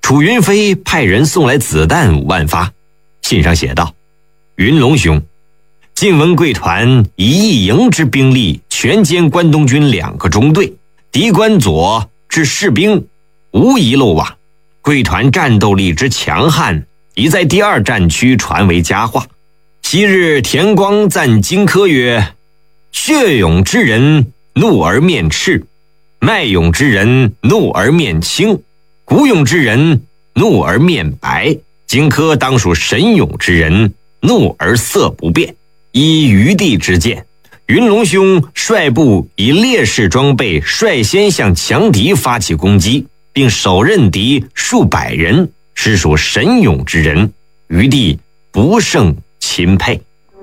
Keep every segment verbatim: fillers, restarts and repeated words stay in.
楚云飞派人送来子弹五万发，信上写道：云龙兄，晋闻贵团以一营之兵力全歼关东军两个中队，敌关左之士兵无一漏网，贵团战斗力之强悍已在第二战区传为佳话。昔日田光赞荆轲曰：血勇之人怒而面赤，脉勇之人怒而面青，骨勇之人怒而面白，荆轲当属神勇之人，怒而色不变。依余地之见，云龙兄率部以劣势装备率先向强敌发起攻击，并手刃敌数百人，实属神勇之人，余地不胜钦佩。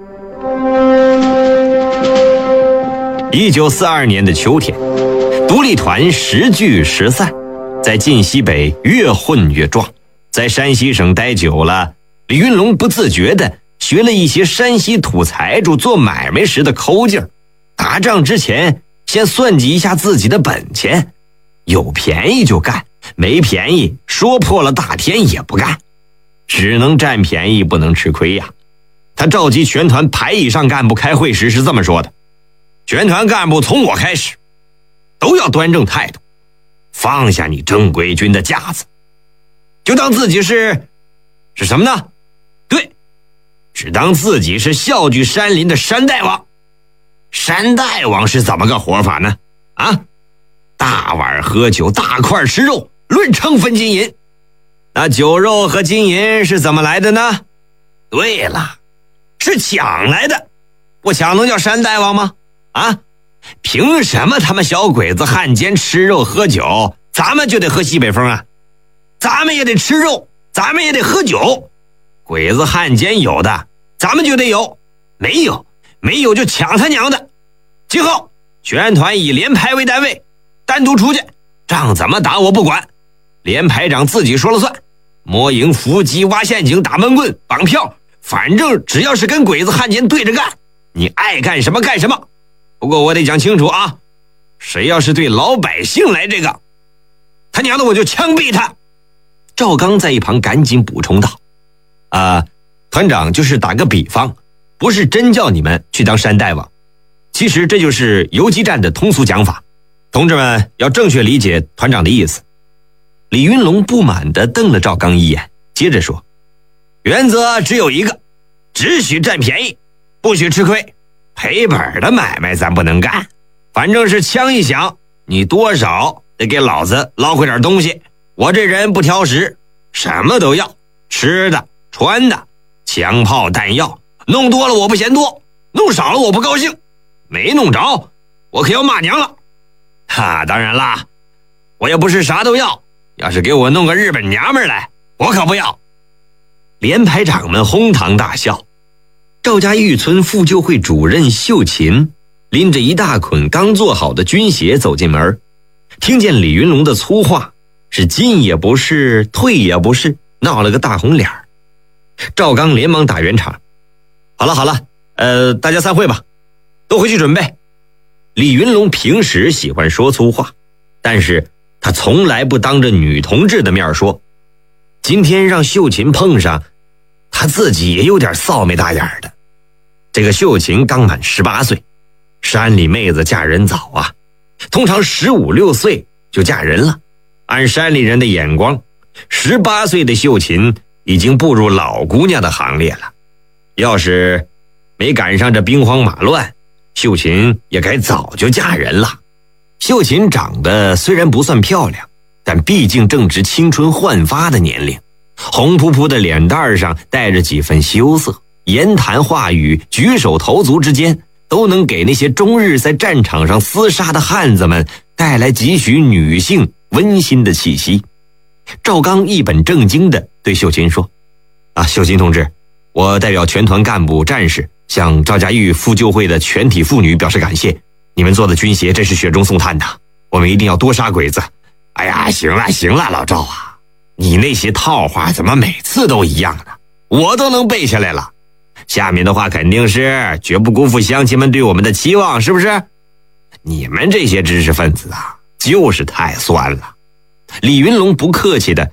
一九四二年的秋天，独立团时聚时散，在晋西北越混越壮。在山西省待久了，李云龙不自觉地学了一些山西土财主做买卖时的抠劲儿。打仗之前先算计一下自己的本钱，有便宜就干，没便宜说破了大天也不干，只能占便宜不能吃亏呀。他召集全团排以上干部开会时是这么说的：全团干部从我开始，都要端正态度，放下你正规军的架子，就当自己是是什么呢？对，只当自己是笑聚山林的山大王。山大王是怎么个活法呢？啊，大碗喝酒，大块吃肉，论称分金银。那酒肉和金银是怎么来的呢？对了，是抢来的，不抢能叫山大王吗？啊，凭什么他们小鬼子汉奸吃肉喝酒，咱们就得喝西北风啊？咱们也得吃肉，咱们也得喝酒。鬼子汉奸有的，咱们就得有；没有，没有就抢他娘的。今后全团以连排为单位，单独出去，仗怎么打我不管，连排长自己说了算。摸营伏击挖陷阱打闷棍绑票，反正只要是跟鬼子汉奸对着干，你爱干什么干什么。不过我得讲清楚啊，谁要是对老百姓来这个，他娘的我就枪毙他。赵刚在一旁赶紧补充道：啊、呃，团长就是打个比方，不是真叫你们去当山大王，其实这就是游击战的通俗讲法，同志们要正确理解团长的意思。李云龙不满地瞪了赵刚一眼，接着说：原则只有一个，只许占便宜，不许吃亏，赔本的买卖咱不能干。反正是枪一响，你多少得给老子捞回点东西。我这人不挑食，什么都要，吃的穿的，枪炮弹药，弄多了我不嫌多，弄少了我不高兴，没弄着我可要骂娘了。哈，当然啦，我也不是啥都要，要是给我弄个日本娘们来，我可不要。连排长们哄堂大笑。赵家峪村妇救会主任秀琴拎着一大捆刚做好的军鞋走进门，听见李云龙的粗话，是进也不是，退也不是，闹了个大红脸。赵刚连忙打圆场：好了好了，呃，大家散会吧，都回去准备。李云龙平时喜欢说粗话，但是他从来不当着女同志的面说。今天让秀琴碰上，他自己也有点臊眉大眼的。这个秀琴刚满十八岁，山里妹子嫁人早啊，通常十五六岁就嫁人了。按山里人的眼光，十八岁的秀琴已经步入老姑娘的行列了。要是没赶上这兵荒马乱，秀琴也该早就嫁人了。秀琴长得虽然不算漂亮，但毕竟正值青春焕发的年龄，红扑扑的脸蛋上带着几分羞涩，言谈话语举手投足之间都能给那些终日在战场上厮杀的汉子们带来几许女性温馨的气息。赵刚一本正经地对秀琴说：啊，秀琴同志，我代表全团干部战士向赵家峪妇救会的全体妇女表示感谢，你们做的军鞋真是雪中送炭的，我们一定要多杀鬼子。哎呀，行了行了，老赵啊，你那些套话怎么每次都一样呢？我都能背下来了。下面的话肯定是绝不辜负乡亲们对我们的期望，是不是？你们这些知识分子啊，就是太酸了。李云龙不客气的